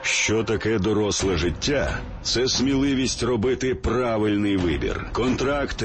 Що таке доросле життя? Це сміливість робити правильний вибір. Контракт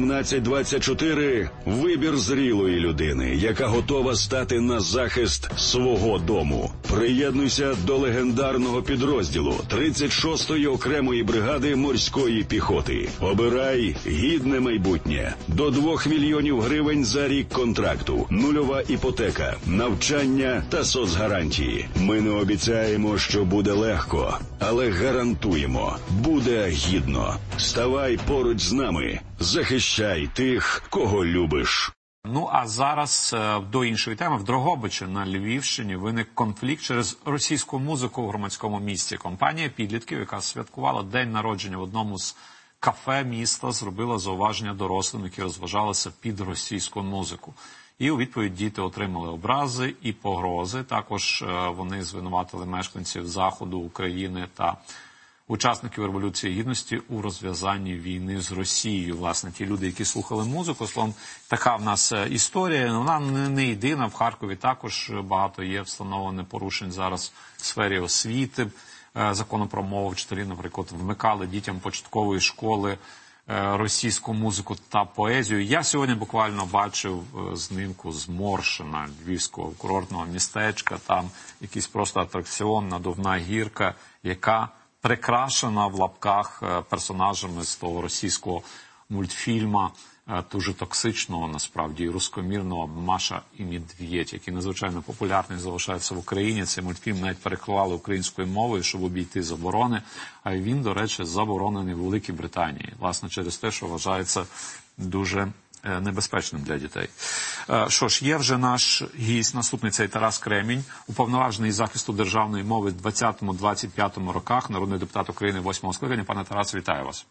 1824 – вибір зрілої людини, яка готова стати на захист свого дому. Приєднуйся до легендарного підрозділу 36-ї окремої бригади морської піхоти. Обирай гідне майбутнє. До 2 мільйонів гривень за рік контракту. Нульова іпотека, навчання та соцгарантії. Ми не обіцяємо, що буде легко, але гарантуємо – буде гідно. Ставай поруч з нами. Захищай тих, кого любиш. Ну, а зараз до іншої теми. В Дрогобичі на Львівщині виник конфлікт через російську музику в громадському місці. Компанія підлітків, яка святкувала день народження в одному з кафе міста, зробила зауваження дорослим, які розважалися під російську музику. І у відповідь діти отримали образи і погрози. Також вони звинуватили мешканців Заходу України та учасників Революції Гідності у розв'язанні війни з Росією. Власне, ті люди, які слухали музику, словом, така в нас історія. Вона не єдина. В Харкові також багато є встановлених порушень зараз в сфері освіти. Закону про мову вчителі, наприклад, вмикали дітям початкової школи російську музику та поезію. Я сьогодні буквально бачив знімку з Моршина, львівського курортного містечка. Там якийсь просто атракціон, надувна гірка, яка прикрашена в лапках персонажами з того російського мультфільму, дуже токсичного, насправді, і рускомірного «Маша і Медведь», який надзвичайно популярний залишається в Україні. Цей мультфільм навіть перекладали українською мовою, щоб обійти заборони. А він, до речі, заборонений в Великій Британії. Власне, через те, що вважається дуже небезпечним для дітей. Що ж, є вже наш гість, наступний цей Тарас Кремінь, уповноважений із захисту державної мови в 20-25 роках, народний депутат України 8-го скликання. Пане Тарасе, вітаю вас.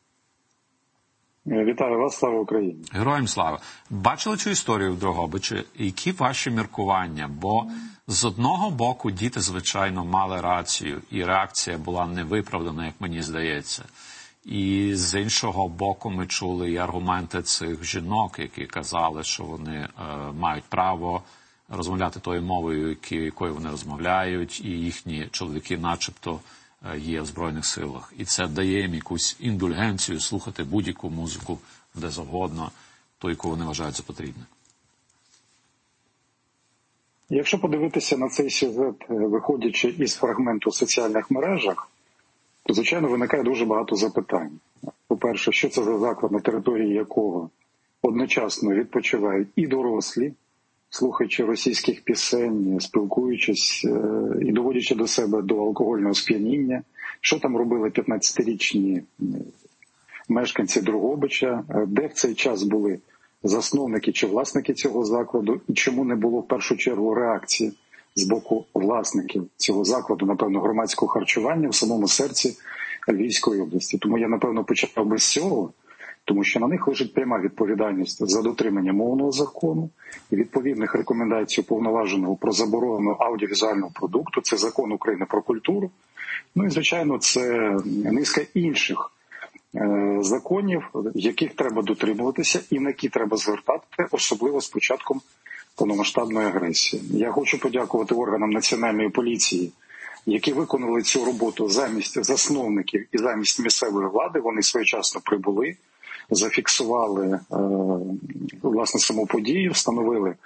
Вітаю вас, слава Україні. Героям слава. Бачили цю історію в Дрогобичі? Які ваші міркування? Бо з одного боку діти, звичайно, мали рацію, і реакція була невиправдана, як мені здається. І з іншого боку ми чули і аргументи цих жінок, які казали, що вони мають право розмовляти тою мовою, якою вони розмовляють, і їхні чоловіки начебто є в Збройних силах. І це дає їм якусь індульгенцію слухати будь-яку музику, де завгодно, ту, яку вони вважають за потрібне. Якщо подивитися на цей сюжет, виходячи із фрагменту в соціальних мережах, то, звичайно, виникає дуже багато запитань. По-перше, що це за заклад, на території якого одночасно відпочивають і дорослі, слухаючи російських пісень, спілкуючись і доводячи до себе до алкогольного сп'яніння, що там робили 15-річні мешканці Дрогобича, де в цей час були засновники чи власники цього закладу, і чому не було в першу чергу реакції з боку власників цього закладу, напевно, громадського харчування в самому серці Львівської області. Тому я, напевно, почав би з цього, тому що на них лежить пряма відповідальність за дотримання мовного закону і відповідних рекомендацій уповноваженого про заборону аудіовізуального продукту, це закон України про культуру. Ну і, звичайно, це низка інших законів, яких треба дотримуватися і на які треба звертати, особливо з початком повномасштабної агресії. Я хочу подякувати органам Національної поліції, які виконали цю роботу замість засновників і замість місцевої влади. Вони своєчасно прибули, зафіксували власне саму подію, встановили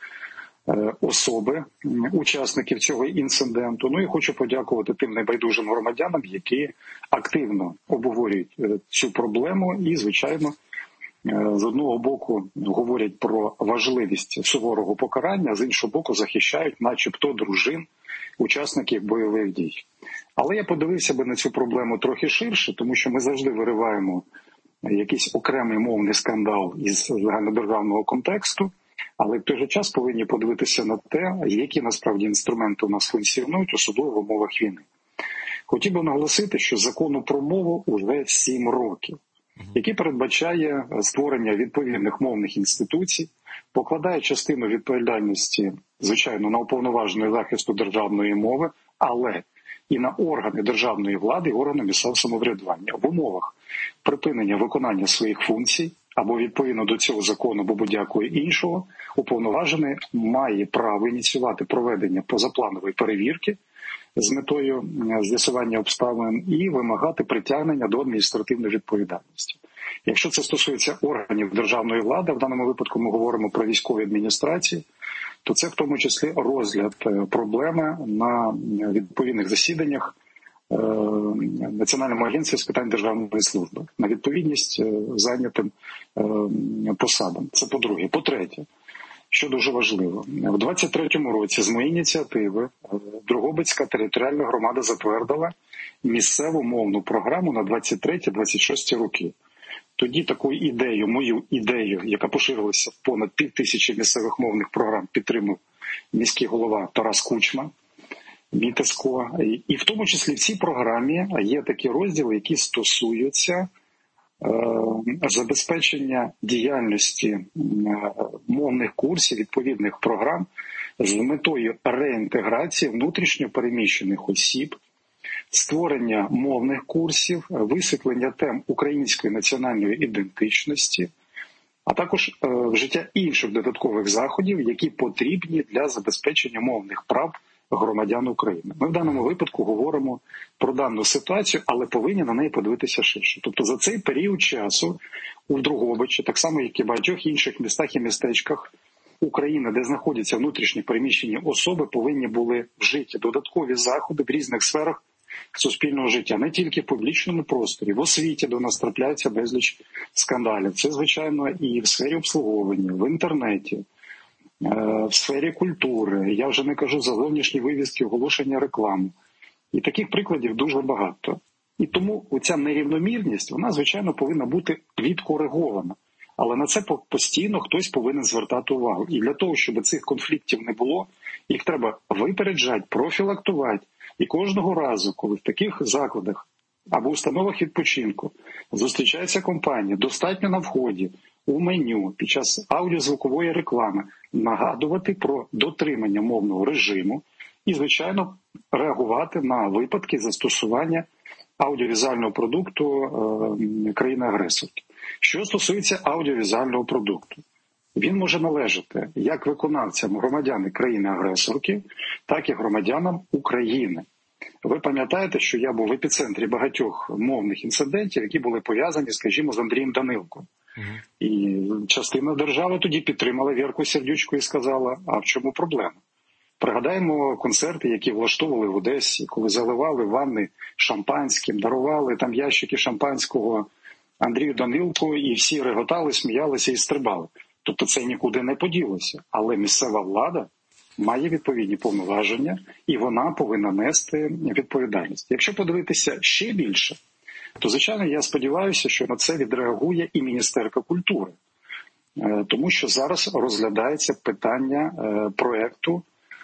особи учасників цього інциденту. Ну і хочу подякувати тим небайдужим громадянам, які активно обговорюють цю проблему і, звичайно, з одного боку говорять про важливість суворого покарання, з іншого боку захищають начебто дружин учасників бойових дій. Але я подивився би на цю проблему трохи ширше, тому що ми завжди вириваємо якийсь окремий мовний скандал із загальнодержавного контексту, але в той же час повинні подивитися на те, які насправді інструменти у нас функціонують, особливо в умовах війни. Хотів би наголосити, що закону про мову вже 7 років, який передбачає створення відповідних мовних інституцій, покладає частину відповідальності, звичайно, на уповноваженого захисту державної мови, але і на органи державної влади, і органи місцевого самоврядування в умовах припинення виконання своїх функцій або відповідно до цього закону, або будь-якого іншого, уповноважений має право ініціювати проведення позапланової перевірки з метою з'ясування обставин і вимагати притягнення до адміністративної відповідальності. Якщо це стосується органів державної влади, в даному випадку ми говоримо про військові адміністрації, то це в тому числі розгляд проблеми на відповідних засіданнях Національної агенції з питань державної служби на відповідність зайнятим посадам. Це по-друге. По-третє, що дуже важливо, в 23-му році з моєї ініціативи Дрогобицька територіальна громада затвердила місцеву мовну програму на 23-26 роки. Тоді таку ідею, мою ідею, яка поширилася в понад 5000 місцевих мовних програм, підтримав міський голова Тарас Кучма, МітСко. І в тому числі в цій програмі є такі розділи, які стосуються забезпечення діяльності мовних курсів, відповідних програм з метою реінтеграції внутрішньо переміщених осіб, створення мовних курсів, висвітлення тем української національної ідентичності, а також вжиття інших додаткових заходів, які потрібні для забезпечення мовних прав громадян України. Ми в даному випадку говоримо про дану ситуацію, але повинні на неї подивитися ширше. Тобто за цей період часу у Дрогобичі, так само як і в багатьох інших містах і містечках України, де знаходяться внутрішні переміщені особи, повинні були вжиті додаткові заходи в різних сферах суспільного життя, не тільки в публічному просторі, в освіті до нас трапляється безліч скандалів. Це, звичайно, і в сфері обслуговування, в інтернеті, в сфері культури, я вже не кажу за зовнішні вивіски, оголошення реклами. І таких прикладів дуже багато. І тому оця нерівномірність, вона, звичайно, повинна бути відкоригована. Але на це постійно хтось повинен звертати увагу. І для того, щоб цих конфліктів не було, їх треба випереджати, профілактувати. І кожного разу, коли в таких закладах або установах відпочинку зустрічається компанія, достатньо на вході, у меню, під час аудіозвукової реклами нагадувати про дотримання мовного режиму і, звичайно, реагувати на випадки застосування аудіовізуального продукту країни-агресорки. Що стосується аудіовізуального продукту, він може належати як виконавцям громадян країни-агресорки, так і громадянам України. Ви пам'ятаєте, що я був в епіцентрі багатьох мовних інцидентів, які були пов'язані, скажімо, з Андрієм Данилком. І частина держави тоді підтримала Вірку Сердючку і сказала, а в чому проблема? Пригадаємо концерти, які влаштовували в Одесі, коли заливали ванни шампанським, дарували там ящики шампанського Андрію Данилку, і всі реготали, сміялися і стрибали. Тобто це нікуди не поділося. Але місцева влада має відповідні повноваження, і вона повинна нести відповідальність. Якщо подивитися ще більше, то, звичайно, я сподіваюся, що на це відреагує і Міністерка культури. Тому що зараз розглядається питання проєкту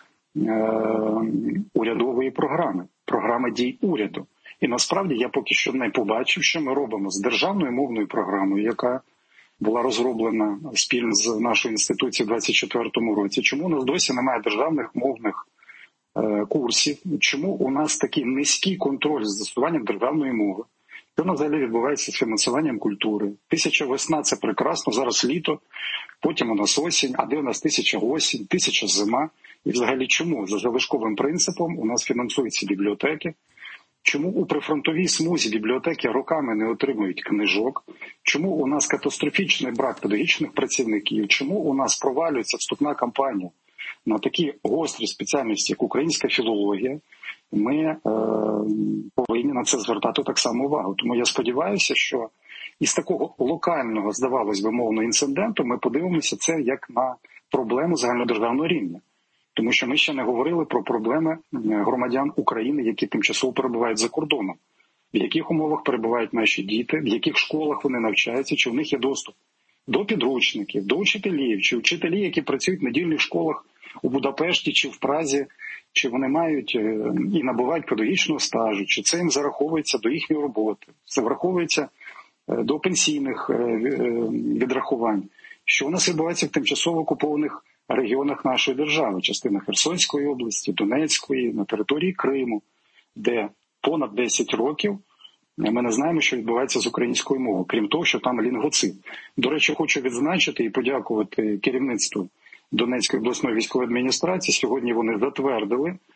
урядової програми дій уряду. І насправді я поки що не побачив, що ми робимо з державною мовною програмою, яка була розроблена спільно з нашою інституцією в 2024 році. Чому у нас досі немає державних мовних курсів? Чому у нас такий низький контроль з застосуванням державної мови? Що взагалі відбувається з фінансуванням культури? 1000 весна – це прекрасно, зараз літо, потім у нас осінь, а де у нас 1000 осінь, 1000 зима? І взагалі чому за залишковим принципом у нас фінансуються бібліотеки? Чому у прифронтовій смузі бібліотеки роками не отримують книжок? Чому у нас катастрофічний брак педагогічних працівників? Чому у нас провалюється вступна кампанія на такі гострі спеціальності, як українська філологія? Ми повинні на це звертати так само увагу. Тому я сподіваюся, що із такого локального, здавалось би, мовного інциденту ми подивимося це як на проблему загальнодержавного рівня. Тому що ми ще не говорили про проблеми громадян України, які тимчасово перебувають за кордоном. В яких умовах перебувають наші діти, в яких школах вони навчаються, чи в них є доступ до підручників, до вчителів, чи вчителі, які працюють в недільних школах у Будапешті чи в Празі, чи вони мають і набувають педагогічного стажу, чи це їм зараховується до їхньої роботи, це враховується до пенсійних відрахувань. Що у нас відбувається в тимчасово окупованих регіонах нашої держави, частина Херсонської області, Донецької, на території Криму, де понад 10 років ми не знаємо, що відбувається з українською мовою, крім того, що там лінгвоцид. До речі, хочу відзначити і подякувати керівництву Донецької обласної військової адміністрації. Сьогодні вони затвердили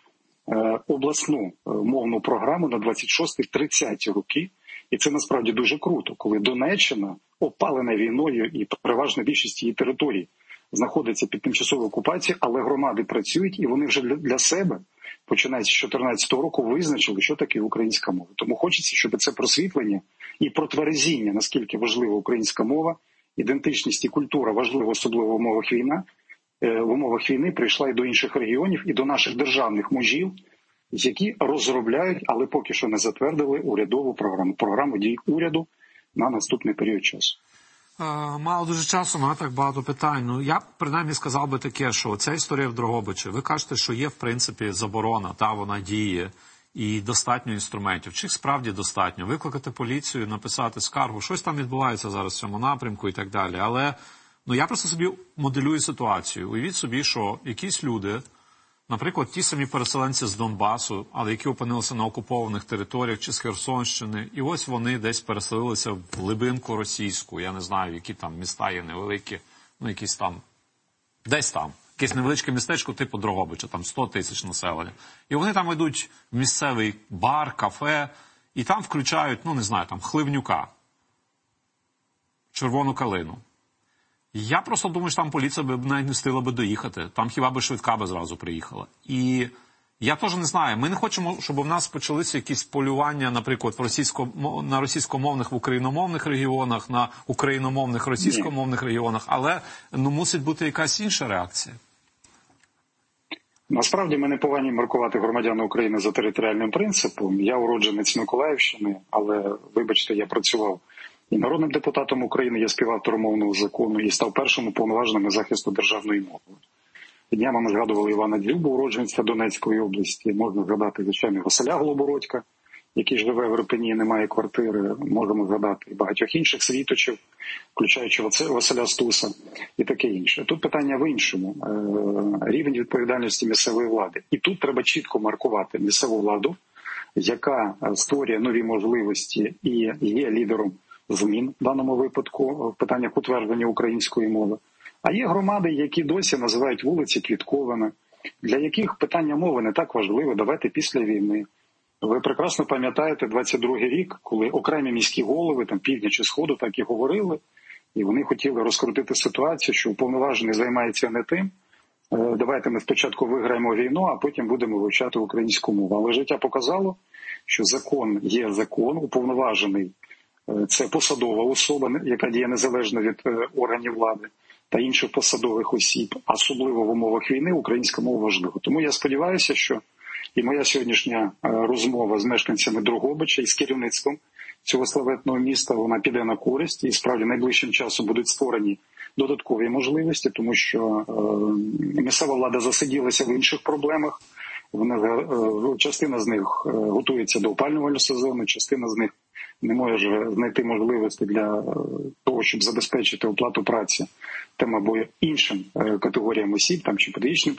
обласну мовну програму на 26-30 роки. І це насправді дуже круто, коли Донеччина, опалена війною і переважна більшість її територій, знаходиться під тимчасовою окупацією, але громади працюють і вони вже для себе, починаючи з 2014 року, визначили, що таке українська мова. Тому хочеться, щоб це просвітлення і протверезіння, наскільки важлива українська мова, ідентичність і культура важлива, особливо в умовах війни, прийшла і до інших регіонів, і до наших державних мужів, які розробляють, але поки що не затвердили урядову програму дій уряду на наступний період часу. Мало дуже часу, маю так багато питань. Ну, я принаймні сказав би таке, що ця історія в Дрогобичі. Ви кажете, що є, в принципі, заборона, вона діє, і достатньо інструментів. Чи справді достатньо? Викликати поліцію, написати скаргу, щось там відбувається зараз в цьому напрямку і так далі. Але я просто собі моделюю ситуацію. Уявіть собі, що якісь люди, наприклад, ті самі переселенці з Донбасу, але які опинилися на окупованих територіях чи з Херсонщини, і ось вони десь переселилися в глибинку російську, я не знаю, які там міста є невеликі, якісь там, десь там, якесь невеличке містечко типу Дрогобича, там 100 тисяч населення. І вони там йдуть в місцевий бар, кафе, і там включають, Хливнюка, Червону калину. Я просто думаю, що там поліція б навіть не встигла би доїхати. Там хіба би швидка би зразу приїхала. І я теж не знаю. Ми не хочемо, щоб у нас почалися якісь полювання, наприклад, на російськомовних в україномовних регіонах, на україномовних російськомовних регіонах, але мусить бути якась інша реакція. Насправді ми не повинні маркувати громадян України за територіальним принципом. Я уродженець Миколаївщини, але, вибачте, я працював і народним депутатом України, я співавтором мовного закону і став першим уповноваженим захисту державної мови. Днями ми згадували Івана Дзюбу, уродженця Донецької області. Можна згадати, звичайно, Василя Голобородька, який живе в Ірпені і не має квартири. Можемо згадати і багатьох інших світочів, включаючи Василя Стуса і таке інше. Тут питання в іншому. Рівень відповідальності місцевої влади. І тут треба чітко маркувати місцеву владу, яка створює нові можливості і є лідером змін в даному випадку в питаннях утвердження української мови. А є громади, які досі називають вулиці квітковими, для яких питання мови не так важливе, давайте після війни. Ви прекрасно пам'ятаєте 22-й рік, коли окремі міські голови, там півдня чи сходу, так і говорили, і вони хотіли розкрутити ситуацію, що уповноважений займається не тим, давайте ми спочатку виграємо війну, а потім будемо вивчати українську мову. Але життя показало, що закон є закон, уповноважений – це посадова особа, яка діє незалежно від органів влади та інших посадових осіб, особливо в умовах війни українська мова важлива. Тому я сподіваюся, що і моя сьогоднішня розмова з мешканцями Дрогобича і з керівництвом цього славетного міста, вона піде на користь, і справді найближчим часом будуть створені додаткові можливості, тому що місцева влада засиділася в інших проблемах, частина з них готується до опалювального сезону, частина з них не може знайти можливості для того, щоб забезпечити оплату праці тим або іншим категоріям осіб, там чи педагогічним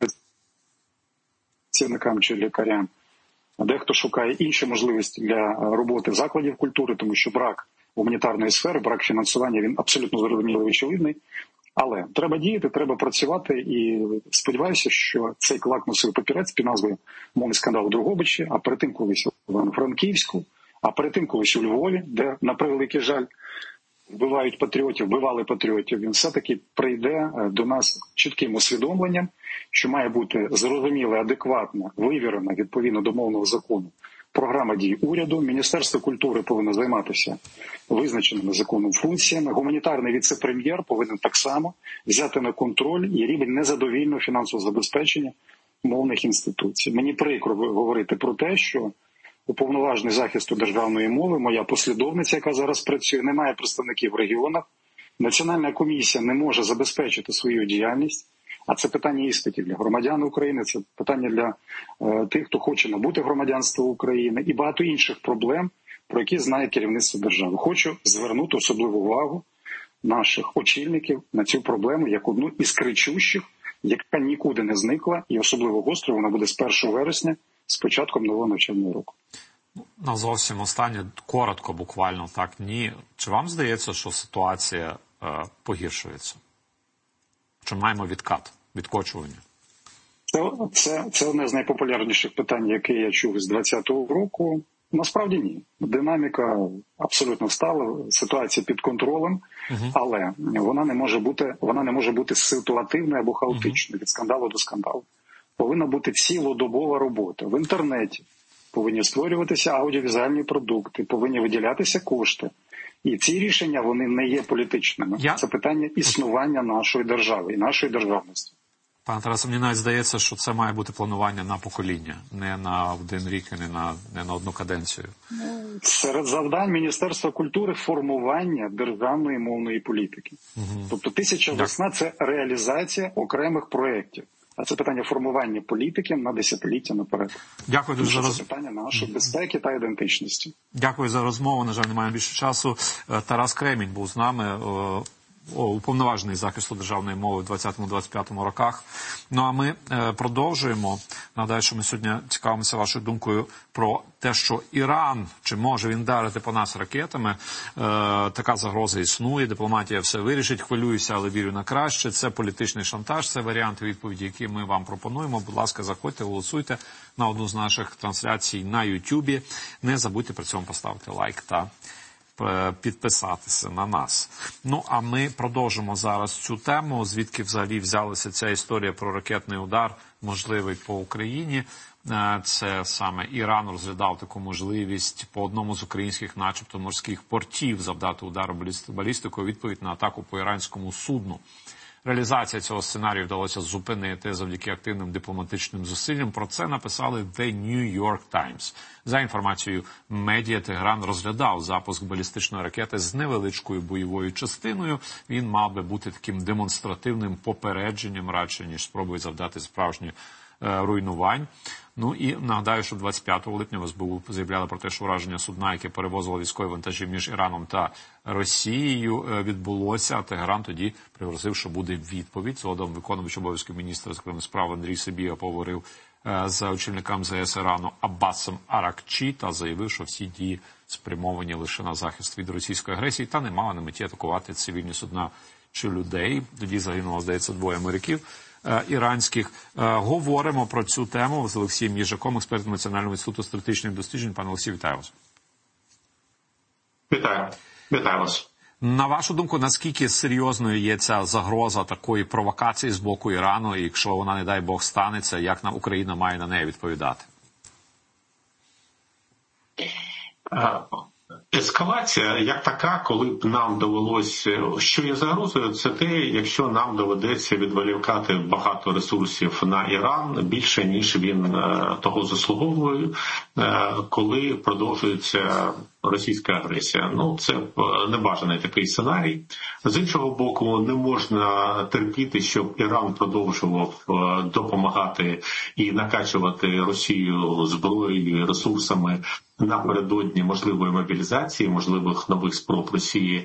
працівникам, чи лікарям. Дехто шукає інші можливості для роботи закладів культури, тому що брак гуманітарної сфери, брак фінансування, він абсолютно зрозумілий і очевидний. Але треба діяти, треба працювати, і сподіваюся, що цей лакмусовий папірець під назвою «Мовний скандал у Дрогобичі», а перед тим колись у Івано-Франківську, а перед тим колись у Львові, де, на превеликий жаль, вбивали патріотів, він все-таки прийде до нас чітким усвідомленням, що має бути зрозуміла, адекватна, вивірена, відповідно до мовного закону, програма дій уряду. Міністерство культури повинно займатися визначеними законом функціями. Гуманітарний віце-прем'єр повинен так само взяти на контроль і рівень незадовільного фінансового забезпечення мовних інституцій. Мені прикро говорити про те, що уповноважений захисту державної мови, моя послідовниця, яка зараз працює, не має представників в регіонах. Національна комісія не може забезпечити свою діяльність. А це питання іспитів для громадян України, це питання для тих, хто хоче набути громадянство України і багато інших проблем, про які знає керівництво держави. Хочу звернути особливу увагу наших очільників на цю проблему як одну із кричущих, яка нікуди не зникла, і особливо гостро вона буде з 1 вересня, з початком нового навчального року. На зовсім останнє, коротко буквально, так, ні. Чи вам здається, що ситуація погіршується? Чи маємо відкочування? Це одне з найпопулярніших питань, яке я чув з 2020 року. Насправді ні. Динаміка абсолютно стала, ситуація під контролем, але вона не може бути ситуативною або хаотичною від скандалу до скандалу. Повинна бути цілодобова робота. В інтернеті повинні створюватися аудіовізуальні продукти, повинні виділятися кошти. І ці рішення, вони не є політичними. Це питання існування нашої держави і нашої державності. Пане Тарасе, мені навіть здається, що це має бути планування на покоління, не на один рік і не на одну каденцію. Серед завдань Міністерства культури – формування державної мовної політики. Тобто «Тисяча весна» – це реалізація окремих проєктів. А це питання формування політики на десятиліття наперед. Дякую дуже за питання нашої безпеки та ідентичності. Дякую за розмову. На жаль, не маємо більше часу. Тарас Кремінь був з нами, уповноважений захисту державної мови в 20-25 роках. Ну а ми продовжуємо. Нагадаю, що ми сьогодні цікавимося вашою думкою про те, що Іран, чи може він вдарити по нас ракетами. Така загроза існує, дипломатія все вирішить, хвилююся, але вірю на краще. Це політичний шантаж, це варіанти відповіді, які ми вам пропонуємо. Будь ласка, заходьте, голосуйте на одну з наших трансляцій на YouTube. Не забудьте при цьому поставити лайк та підписатися на нас. Ну, а ми продовжимо зараз цю тему, звідки взагалі взялася ця історія про ракетний удар, можливий по Україні. Це саме Іран розглядав таку можливість по одному з українських, начебто, морських портів завдати удару балістикою, відповідь на атаку по іранському судну. Реалізація цього сценарію вдалося зупинити завдяки активним дипломатичним зусиллям. Про це написали The New York Times. За інформацією медіа, Тегеран розглядав запуск балістичної ракети з невеличкою бойовою частиною. Він мав би бути таким демонстративним попередженням, радше, ніж спробою завдати справжніх руйнувань. Ну і нагадаю, що 25 липня в СБУ заявляли про те, що ураження судна, яке перевозило військові вантажі між Іраном та Росією, відбулося, а Тегеран тоді пригрозив, що буде відповідь. Згодом виконувач обов'язків міністра закордонних справ Андрій Сибіга поговорив з очільником МЗС Ірану Аббасом Аракчі та заявив, що всі дії спрямовані лише на захист від російської агресії та не мали на меті атакувати цивільні судна чи людей. Тоді загинуло, здається, 2 моряків іранських. Говоримо про цю тему з Олексієм Їжаком, експертом Національного інституту стратегічних досліджень. Пане Олексій, вітаю вас. Вітаю вас. На вашу думку, наскільки серйозною є ця загроза такої провокації з боку Ірану, і якщо вона, не дай Бог, станеться, як Україна має на неї відповідати? Ескалація як така, коли б нам довелося, що є загрозою, це те, якщо нам доведеться відволікати багато ресурсів на Іран, більше, ніж він того заслуговує, коли продовжується російська агресія. Ну, це небажаний такий сценарій. З іншого боку, не можна терпіти, щоб Іран продовжував допомагати і накачувати Росію зброєю і ресурсами напередодні можливої мобілізації, можливих нових спроб Росії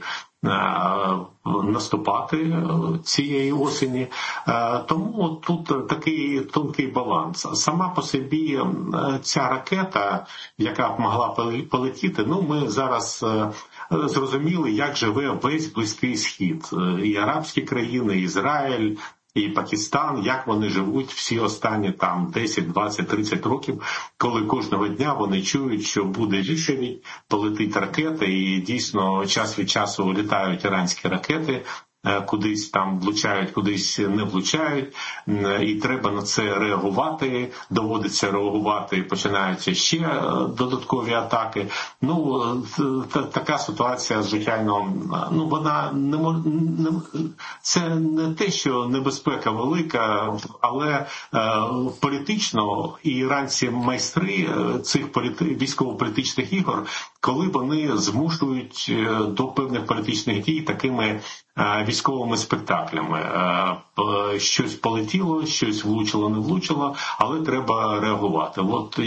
наступати цієї осені. Тому тут такий тонкий баланс. Сама по собі ця ракета, яка б могла полетіти, ну ми зараз зрозуміли, як живе весь Близький Схід. І арабські країни, і Ізраїль, і Пакистан, як вони живуть всі останні там 10, 20, 30 років, коли кожного дня вони чують, що буде відповідь, полетить ракета, і дійсно час від часу літають іранські ракети, кудись там влучають, кудись не влучають, і треба на це реагувати, доводиться реагувати, починаються ще додаткові атаки. Ну, така ситуація, звичайно, ну, вона не це не те, що небезпека велика, але політично і іранці майстри цих військово-політичних ігор, коли вони змушують до певних політичних дій такими військовими спектаклями. Щось полетіло, щось влучило, не влучило, але треба реагувати. От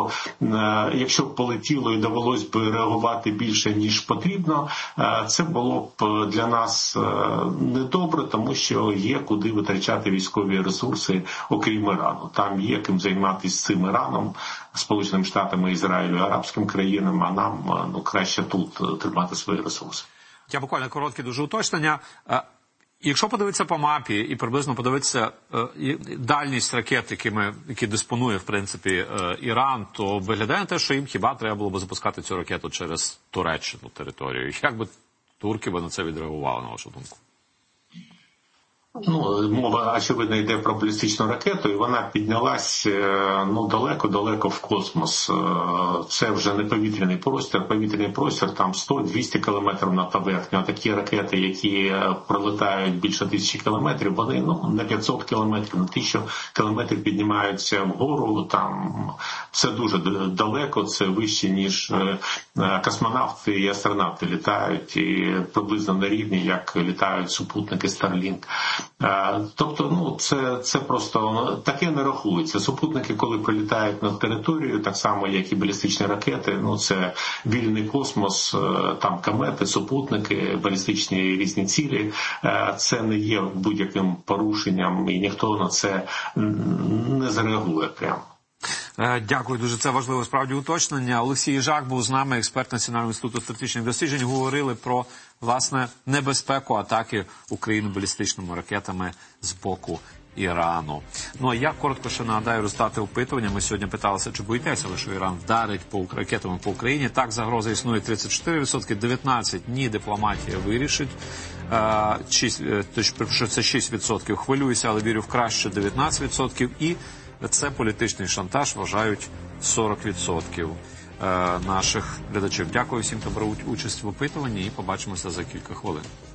якщо б полетіло і довелось би реагувати більше, ніж потрібно, це було б для нас недобре, тому що є куди витрачати військові ресурси, окрім Ірану. Там є ким займатися цим Іраном, Сполученими Штатами, Ізраїлю, арабським країнам, а нам краще тут тримати свої ресурси. Я буквально коротке дуже уточнення. Якщо подивитися по мапі і приблизно подивитися дальність ракет, які диспонує, в принципі, Іран, то виглядає на те, що їм хіба треба було б запускати цю ракету через Туреччину територію. Як би турки на це відреагували, на вашу думку? Ну, мова, очевидно, йде про балістичну ракету, і вона піднялась далеко-далеко в космос. Це вже не повітряний простір, там 100-200 кілометрів над поверхнею. Такі ракети, які пролетають більше 1000 кілометрів, вони на 500 кілометрів, на 1000 кілометрів піднімаються вгору. Там це дуже далеко, це вище, ніж космонавти і астронавти літають, і приблизно на рівні, як літають супутники Starlink. Тобто, це просто таке не рахується. Супутники, коли прилітають на територію, так само, як і балістичні ракети, це вільний космос, там комети, супутники, балістичні різні цілі. Це не є будь-яким порушенням, і ніхто на це не зареагує прямо. Дякую дуже. Це важливе справді уточнення. Олексій Їжак був з нами, експерт Національного інституту стратегічних досліджень. Говорили про, власне, небезпеку атаки України балістичними ракетами з боку Ірану. Ну, а я коротко ще нагадаю результати опитування. Ми сьогодні питалися, чи боїтеся ви, що Іран вдарить ракетами по Україні. Так, загроза існує 34%, 19% ні, дипломатія вирішить. Що це 6%. Хвилююся, але вірю в краще 19%. І це політичний шантаж, вважають 40% наших глядачів. Дякую всім, хто брав участь в опитуванні, і побачимося за кілька хвилин.